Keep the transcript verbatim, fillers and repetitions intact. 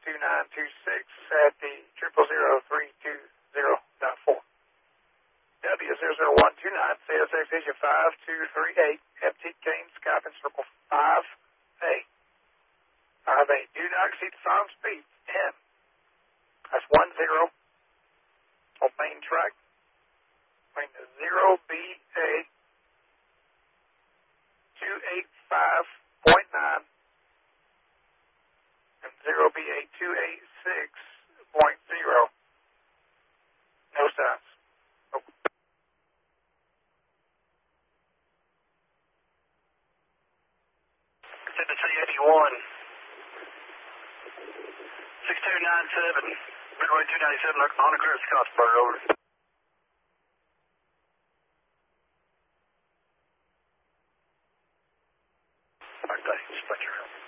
two nine two six at the triple zero three two zero dot four. W zero zero one two nine, C S A Vision five two three eight, F T Kane, Skypin Circle five A. five A, do not exceed the final speed, ten. That's one zero on main track. Between the zero B A two eighty-five point nine and zero B A two eighty-six point zero. No signs. Oh. Seven eighty-one. six two nine seven. Midway two ninety-seven, Oklahoma, clear Scottsburg, over. All right, thanks, Spectre.